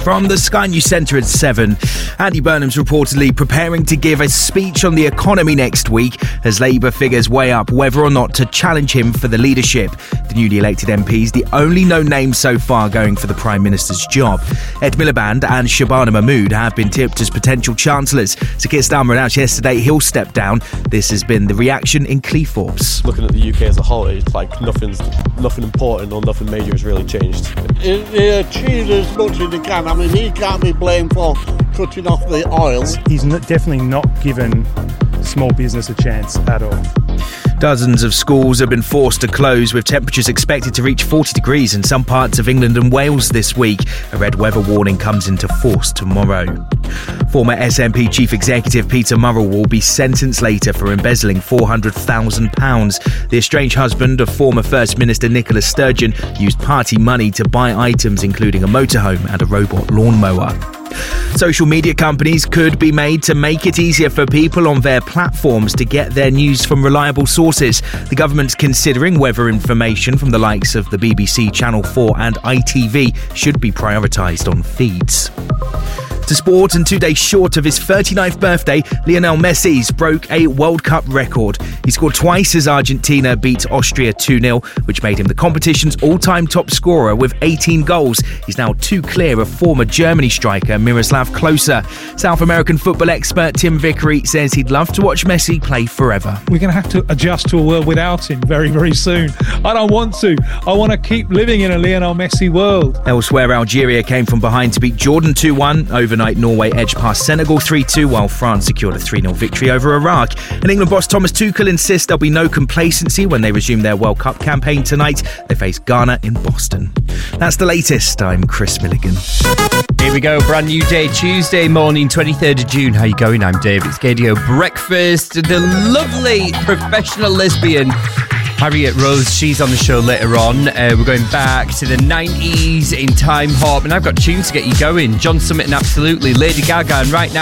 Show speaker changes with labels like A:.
A: From the Sky News Centre at 7, Andy Burnham's reportedly preparing to give a speech on the economy next week as Labour figures weigh up whether or not to challenge him for the leadership. The newly elected MP is the only known name so far going for the Prime Minister's job. Ed Miliband and Shabana Mahmood have been tipped as potential chancellors. Sir Keir Starmer announced yesterday he'll step down. This has been the reaction in Cleethorpes.
B: Looking at the UK as a whole, it's like nothing important or nothing major has really changed.
C: He achieved as much as he can. I mean, he can't be blamed for cutting off the oil.
D: He's definitely not given small business a chance at all.
A: Dozens of schools have been forced to close, with temperatures expected to reach 40 degrees in some parts of England and Wales this week. A red weather warning comes into force tomorrow. Former SNP Chief Executive Peter Murrell will be sentenced later for embezzling £400,000. The estranged husband of former First Minister Nicola Sturgeon used party money to buy items including a motorhome and a robot lawnmower. Social media companies could be made to make it easier for people on their platforms to get their news from reliable sources. The government's considering whether information from the likes of the BBC, Channel 4 and ITV should be prioritised on feeds. To sport, and 2 days short of his 39th birthday, Lionel Messi's broke a World Cup record. He scored twice as Argentina beat Austria 2-0, which made him the competition's all-time top scorer with 18 goals. He's now 2 clear of former Germany striker Miroslav Klose. South American football expert Tim Vickery says he'd love to watch Messi play forever.
E: We're going to have to adjust to a world without him very, very soon. I don't want to. I want to keep living in a Lionel Messi world.
A: Elsewhere, Algeria came from behind to beat Jordan 2-1. Overnight, Norway edged past Senegal 3-2, while France secured a 3-0 victory over Iraq. And England boss Thomas Tuchel insists there'll be no complacency when they resume their World Cup campaign tonight. They face Ghana in Boston. That's the latest. I'm Chris Milligan.
F: Here we go, brand new day, Tuesday morning, 23rd of June. How you going? I'm Dave. It's Gadio Breakfast. The lovely professional lesbian Harriet Rose, she's on the show later on. We're going back to the 90s in Time Hop, and I've got tunes to get you going. John Summit and Absolutely, Lady Gaga, and right now